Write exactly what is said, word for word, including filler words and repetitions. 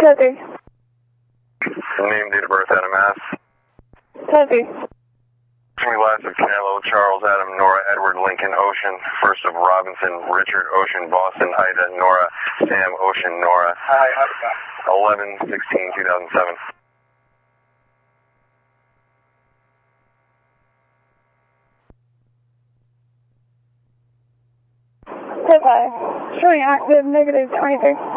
Copy. Name, date of birth, Adam Mass. Copy. Three lives of Canelo, Charles, Adam, Nora, Edward, Lincoln, Ocean, first of Robinson, Richard, Ocean, Boston, Ida, Nora, Sam, Ocean, Nora. Hi, eleven sixteen two thousand seven. Hip high. Showing active, negative twenty-three.